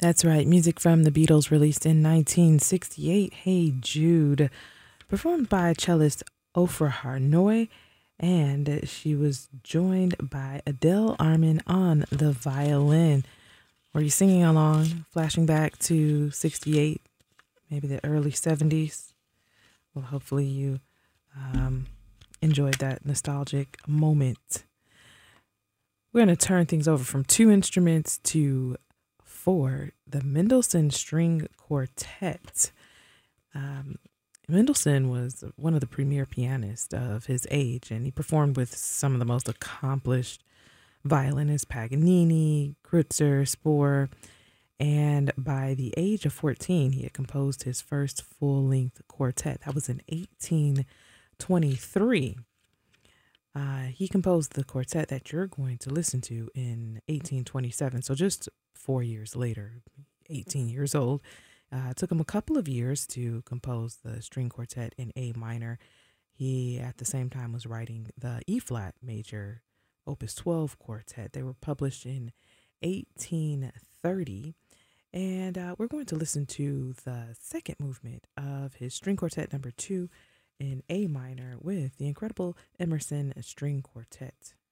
That's right. Music from the Beatles released in 1968. Hey Jude, performed by cellist Ofra Harnoy, and she was joined by Adele Armin on the violin. Were you singing along, flashing back to 68, maybe the early 70s? Well, hopefully you um, enjoyed that nostalgic moment. We're going to turn things over from two instruments to four. The Mendelssohn String Quartet. Um, Mendelssohn was one of the premier pianists of his age, and he performed with some of the most accomplished violinists, Paganini, Kreutzer, Spohr, and by the age of 14, he had composed his first full-length quartet. That was in 1823. He composed the quartet that you're going to listen to in 1827, so just 4 years later, 18 years old. It took him a couple of years to compose the string quartet in A minor. He, at the same time, was writing the E flat major Opus 12 quartet. They were published in 1830. And we're going to listen to the second movement of his string quartet number 2 in A minor with the incredible Emerson String Quartet.